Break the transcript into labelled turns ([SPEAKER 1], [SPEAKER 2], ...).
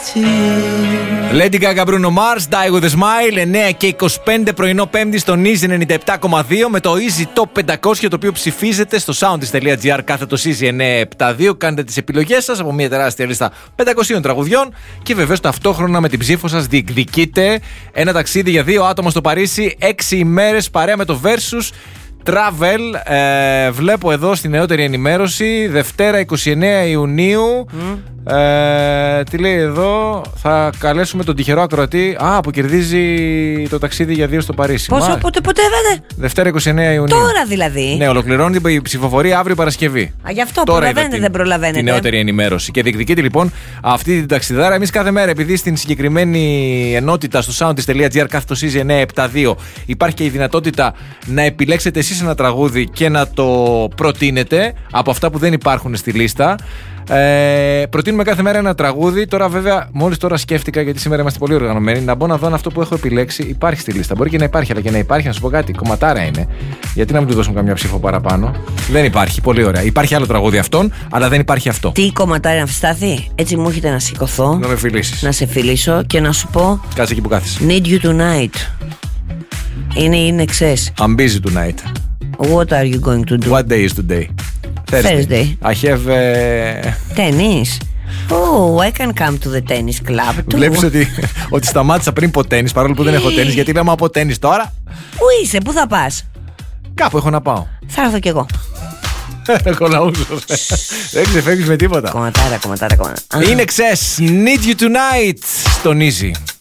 [SPEAKER 1] Lady Gaga, Bruno Mars, Die With A Smile, 9 και 25 πρωινό Πέμπτη στον Easy 97,2 με το Easy Top 500, το οποίο ψηφίζεται στο soundist.gr κάθετο Easy 972. Κάνετε τις επιλογές σας από μια τεράστια λίστα 500 τραγουδιών και βεβαίως ταυτόχρονα με την ψήφο σας διεκδικείτε ένα ταξίδι για 2 άτομα στο Παρίσι, 6 ημέρες παρέα με το Versus Travel. Βλέπω εδώ στην νεότερη ενημέρωση Δευτέρα 29 Ιουνίου. Τι λέει εδώ? Θα καλέσουμε τον τυχερό ακροατή που κερδίζει το ταξίδι για 2 στο Παρίσι.
[SPEAKER 2] Πότε βέβαια?
[SPEAKER 1] Δευτέρα 29 Ιουνίου.
[SPEAKER 2] Τώρα δηλαδή.
[SPEAKER 1] Ναι, ολοκληρώνει η ψηφοφορία αύριο Παρασκευή.
[SPEAKER 2] Γι' αυτό προλαβαίνετε, δεν προλαβαίνετε.
[SPEAKER 1] Την νεότερη ενημέρωση. Και διεκδικείτε λοιπόν αυτή την ταξιδάρα. Εμείς κάθε μέρα, επειδή στην συγκεκριμένη ενότητα στο soundist.gr κάθετο Easy 972 υπάρχει και η δυνατότητα να επιλέξετε εσείς ένα τραγούδι και να το προτείνετε από αυτά που δεν υπάρχουν στη λίστα. Προτείνουμε κάθε μέρα ένα τραγούδι. Τώρα, βέβαια, μόλις τώρα σκέφτηκα, γιατί σήμερα είμαστε πολύ οργανωμένοι, να μπω να δω αν αυτό που έχω επιλέξει υπάρχει στη λίστα. Μπορεί και να υπάρχει, αλλά και να υπάρχει, να σου πω κάτι, κομματάρα είναι. Γιατί να μην του δώσουμε καμιά ψήφο παραπάνω? Δεν υπάρχει. Πολύ ωραία. Υπάρχει άλλο τραγούδι αυτόν, αλλά δεν υπάρχει αυτό.
[SPEAKER 2] Τι κομματάρα να φτάθει? Έτσι μου έχετε να σηκωθώ,
[SPEAKER 1] να με φιλήσεις,
[SPEAKER 2] να σε φιλήσω και να σου πω.
[SPEAKER 1] Κάτσε εκεί που κάθεσαι.
[SPEAKER 2] Need you tonight. Είναι excess.
[SPEAKER 1] I'm busy tonight.
[SPEAKER 2] What are you going to do?
[SPEAKER 1] What day is today?
[SPEAKER 2] Thursday.
[SPEAKER 1] I have
[SPEAKER 2] tennis. Oh, I can come to the tennis club too.
[SPEAKER 1] Βλέπεις ότι σταμάτησα πριν πω τένις, παρόλο που δεν έχω τένις, γιατί λέμε από τένις τώρα.
[SPEAKER 2] Πού είσαι, πού θα πας?
[SPEAKER 1] Κάπου έχω να πάω.
[SPEAKER 2] Θα έρθω κι εγώ.
[SPEAKER 1] Έχω λαούσος. Δεν ξεφεύγεις με τίποτα.
[SPEAKER 2] Κομματάρα.
[SPEAKER 1] Είναι excess. Need you tonight στον Easy.